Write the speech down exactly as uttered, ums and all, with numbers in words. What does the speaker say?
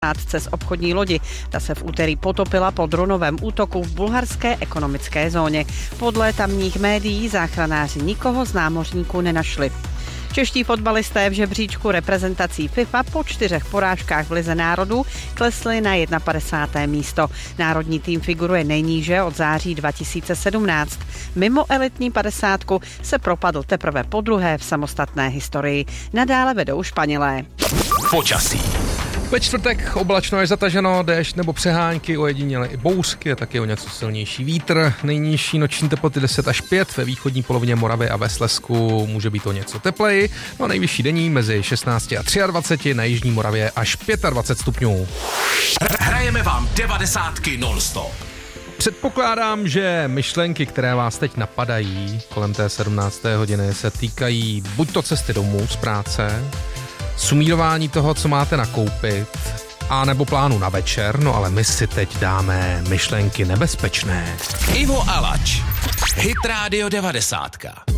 z obchodní lodi. Ta se v úterý potopila po dronovém útoku v bulharské ekonomické zóně. Podle tamních médií záchranáři nikoho z námořníků nenašli. Čeští fotbalisté v žebříčku reprezentací FIFA po čtyřech porážkách v Lize národů klesli na padesáté první místo. Národní tým figuruje nejníže od září dva tisíce sedmnáct. Mimo elitní padesátku se propadl teprve podruhé v samostatné historii. Nadále vedou Španělé. Počasí. Ve čtvrtek oblačno až zataženo, déšť nebo přehánky, ojediněle i bouřky a taky o něco silnější vítr. Nejnižší noční teploty deset až pět, ve východní polovině Moravy a ve Slezsku může být o něco tepleji. No a nejvyšší denní mezi šestnáct a dvacet tři, na jižní Moravě až dvacet pět stupňů. Hrajeme vám devadesátky non-stop. Předpokládám, že myšlenky, které vás teď napadají kolem té sedmnácté hodiny, se týkají buď to cesty domů z práce, sumírování toho, co máte nakoupit, a nebo plánu na večer, no ale my si teď dáme myšlenky nebezpečné. Ivo Alač, Hit Radio devadesátka.